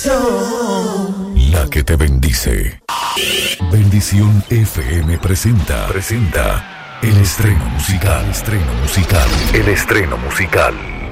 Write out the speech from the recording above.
La que te bendice. Bendición FM presenta el estreno musical. El estreno musical.